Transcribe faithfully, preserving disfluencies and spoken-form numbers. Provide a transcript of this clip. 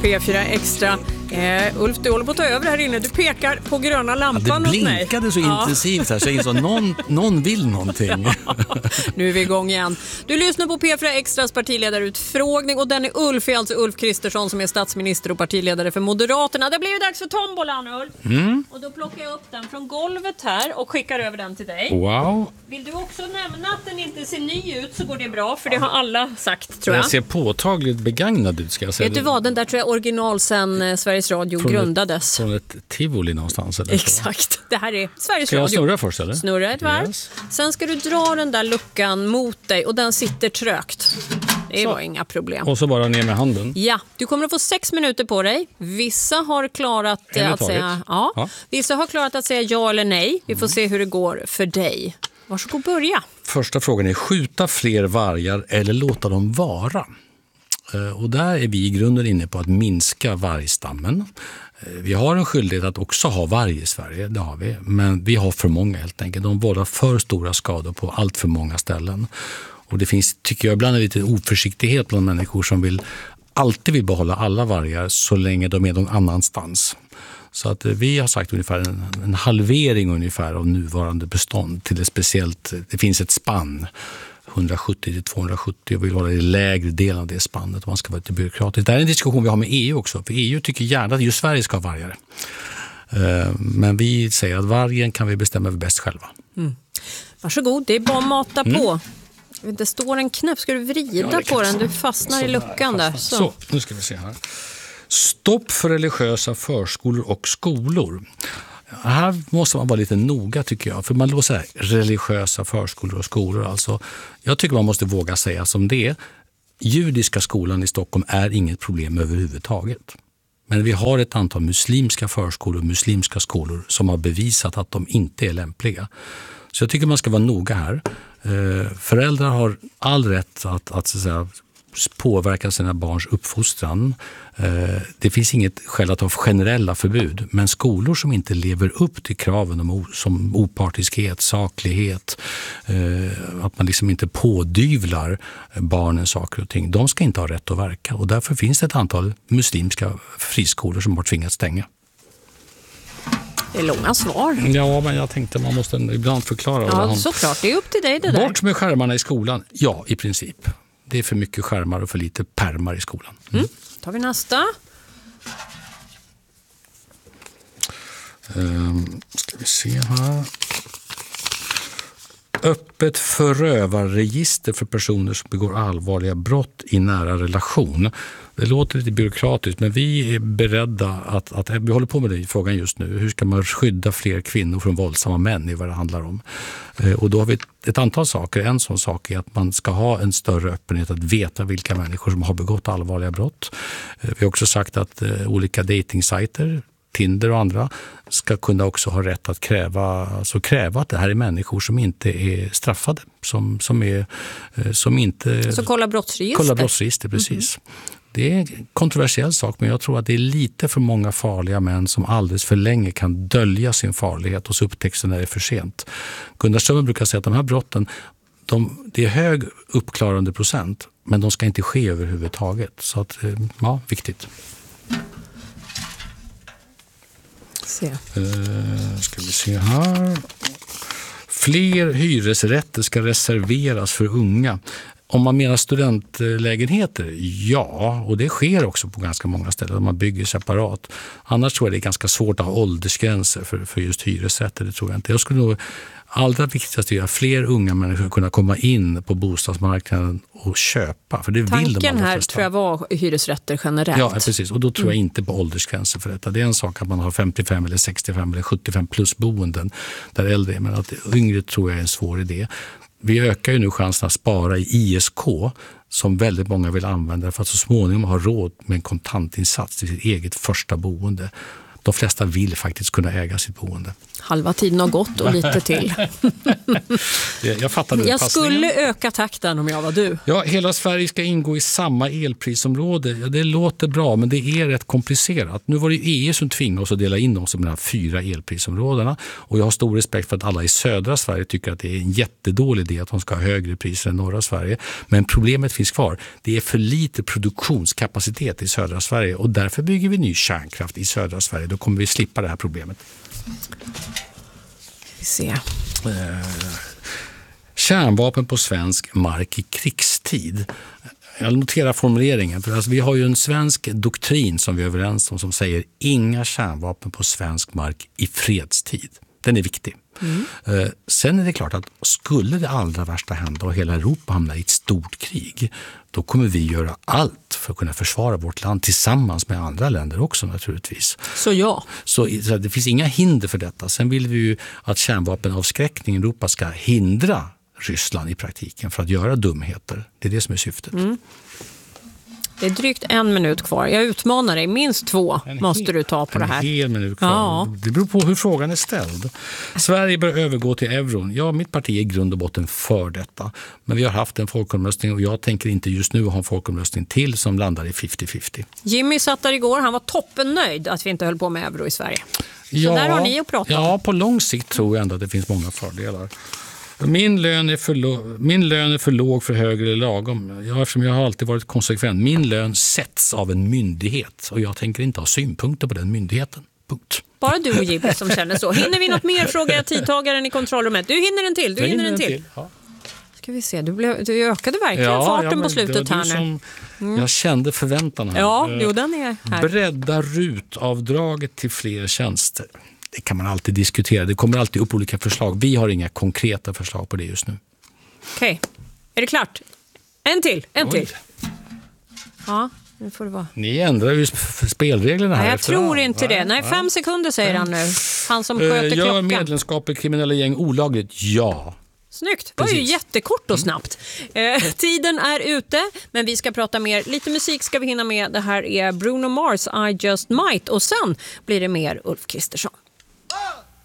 P fyra Extra. Eh, Ulf, du håller på att ta över här inne. Du pekar på gröna lampan ja, det åt mig. Det blinkade så ja. intensivt här så jag insåg någon, någon vill någonting. Ja, nu är vi igång igen. Du lyssnar på P fyra Extras partiledarutfrågning och den är Ulf, är alltså Ulf Kristersson som är statsminister och partiledare för Moderaterna. Det blir ju dags för tombolan, Ulf. Mm. Och då plockar jag upp den från golvet här och skickar över den till dig. Wow. Vill du också nämna att den inte ser ny ut så går det bra, för det har alla sagt, tror jag. Den ser påtagligt begagnad ut, ska jag säga. Vet du vad, den där tror jag original sen eh, Sveriges Radio från grundades. Ett, från ett tivoli någonstans. Eller exakt, så. Det här är Sveriges ska Radio. Ska jag snurra först, eller? Snurra ett varv. Yes. Sen ska du dra den där luckan mot dig och den sitter trögt. Det så. Var inga problem. Och så bara ner med handen. Ja, du kommer att få sex minuter på dig. Vissa har klarat att säga ja. ja. Vissa har klarat att säga ja eller nej. Vi får mm. se hur det går för dig. Varsågod börja. Första frågan är: skjuta fler vargar eller låta dem vara? Och där är vi i grunden inne på att minska vargstammen. Vi har en skyldighet att också ha varg i Sverige, det har vi. Men vi har för många helt enkelt. De vållar för stora skador på allt för många ställen. Och det finns, tycker jag, ibland lite oförsiktighet bland människor som vill, alltid vill behålla alla vargar så länge de är någon annanstans. Så att vi har sagt ungefär en, en halvering ungefär av nuvarande bestånd till ett speciellt, det finns ett spann hundrasjuttio till tvåhundrasjuttio och vill vara i lägre del av det spannet om man ska vara lite byråkratisk. Det är en diskussion vi har med E U också, för E U tycker gärna att just Sverige ska ha vargar. Men vi säger att vargen kan vi bestämma över bäst själva. Mm. Varsågod, det är bara att mata mm. på. Det står en knäpp, ska du vrida ja, på den? Du fastnar i luckan där. Så. så, nu ska vi se här. Stopp för religiösa förskolor och skolor. Här måste man vara lite noga, tycker jag. För man låter säga religiösa förskolor och skolor. Alltså, jag tycker man måste våga säga som det är. Judiska skolan i Stockholm är inget problem överhuvudtaget. Men vi har ett antal muslimska förskolor och muslimska skolor som har bevisat att de inte är lämpliga. Så jag tycker man ska vara noga här. Föräldrar har all rätt att, att, så att säga, påverka sina barns uppfostran. Det finns inget skäl att ha generella förbud, men skolor som inte lever upp till kraven om, som opartiskhet, saklighet, att man liksom inte pådyvlar barnen saker och ting, de ska inte ha rätt att verka. Och därför finns det ett antal muslimska friskolor som har tvingats stänga. Det är långa svar. Ja, men jag tänkte man måste ibland förklara. Ja, såklart. Det är upp till dig det där. Bort med skärmarna i skolan. Ja, i princip. Det är för mycket skärmar och för lite pärmar i skolan. Mm. Mm. Tar vi nästa. Um, ska vi se här. Öppet förövarregister för personer som begår allvarliga brott i nära relation. Det låter lite byråkratiskt, men vi är beredda att, att vi håller på med den frågan just nu. Hur ska man skydda fler kvinnor från våldsamma män, i vad det handlar om? Och då har vi ett, ett antal saker. En sån sak är att man ska ha en större öppenhet att veta vilka människor som har begått allvarliga brott. Vi har också sagt att eh, olika datingsajter, Tinder och andra, ska kunna också ha rätt att kräva, alltså kräva att det här är människor som inte är straffade, som, som, är, som inte... Så kolla brottsregister. Kolla brottsregister, precis. Mm-hmm. Det är en kontroversiell sak, men jag tror att det är lite för många farliga män som alldeles för länge kan dölja sin farlighet och så upptäcks när det är för sent. Gunnar Strömmer brukar säga att de här brotten, de, det är hög uppklarande procent, men de ska inte ske överhuvudtaget. Så att, ja, viktigt. Se. Uh, ska vi se här. Fler hyresrätter ska reserveras för unga. Om man menar studentlägenheter, ja, och det sker också på ganska många ställen. Man bygger separat. Annars tror jag det är ganska svårt att ha åldersgränser för, för just hyresrätter, det tror jag inte. Jag skulle nog allra viktigast är att fler unga människor kunna komma in på bostadsmarknaden och köpa. För det Tanken vill de här tror jag var hyresrätter generellt. Ja, precis. Och då tror jag inte på åldersgränser för detta. Det är en sak att man har femtiofem eller sextiofem eller sjuttiofem plus boenden där äldre är. Men att yngre tror jag är en svår idé. Vi ökar ju nu chansen att spara i I S K som väldigt många vill använda för att så småningom ha råd med en kontantinsats till sitt eget första boende. De flesta vill faktiskt kunna äga sitt boende. Halva tiden har gått och lite till. Jag fattar det. Jag skulle öka takten om jag var du. Ja, hela Sverige ska ingå i samma elprisområde. Ja, det låter bra, men det är rätt komplicerat. Nu var det E U som tvingade oss att dela in oss i de här fyra elprisområdena. Och jag har stor respekt för att alla i södra Sverige tycker att det är en jättedålig idé att de ska ha högre priser än norra Sverige. Men problemet finns kvar. Det är för lite produktionskapacitet i södra Sverige och därför bygger vi ny kärnkraft i södra Sverige. Då kommer vi slippa det här problemet. Vi ser. Eh, kärnvapen på svensk mark i krigstid. Jag noterar formuleringen. För alltså vi har ju en svensk doktrin som vi är överens om som säger inga kärnvapen på svensk mark i fredstid. Den är viktig. Mm. Eh, sen är det klart att skulle det allra värsta hända och hela Europa hamnar i ett stort krig, då kommer vi göra allt för att kunna försvara vårt land tillsammans med andra länder också naturligtvis. Så ja. Så, så det finns inga hinder för detta. Sen vill vi ju att kärnvapenavskräckning i Europa ska hindra Ryssland i praktiken för att göra dumheter. Det är det som är syftet. Mm. Det är drygt en minut kvar. Jag utmanar dig. Minst två en måste hel, du ta på det här. En hel minut kvar. Ja. Det beror på hur frågan är ställd. Sverige bör övergå till euron. Ja, mitt parti är i grund och botten för detta. Men vi har haft en folkomröstning och jag tänker inte just nu ha en folkomröstning till som landar i femtio femtio. Jimmy satt där igår. Han var toppennöjd att vi inte höll på med euro i Sverige. Så ja, där har ni att prata om. Ja, på lång sikt tror jag ändå att det finns många fördelar. Min lön, är för lo- min lön är för låg, för hög eller lagom. Ja, eftersom jag har alltid varit konsekvent. Min lön sätts av en myndighet och jag tänker inte ha synpunkter på den myndigheten. Punkt. Bara du och Jimmy som känner så. Hinner vi något mer, frågar jag tidtagaren i kontrollrummet. Du hinner en till, du hinner, hinner en till. till. Ja. Ska vi se, du, blev, du ökade verkligen ja, farten ja, på slutet här nu. Mm. Jag kände förväntan här. Ja, jo, den är här. Bredda rutavdraget till fler tjänster. Det kan man alltid diskutera. Det kommer alltid upp olika förslag. Vi har inga konkreta förslag på det just nu. Okej. Okay. Är det klart? En till, en Oj. till. Ja, nu får det vara. Ni ändrar ju spelreglerna här. Nej, jag efter tror ja. inte det. Nej, fem sekunder säger han nu. Han som sköter uh, klockan. Gör medlemskap i kriminella gäng olagligt? Ja. Snyggt, det var ju jättekort och snabbt. Eh, tiden är ute, men vi ska prata mer. Lite musik ska vi hinna med. Det här är Bruno Mars, I Just Might. Och sen blir det mer Ulf Kristersson.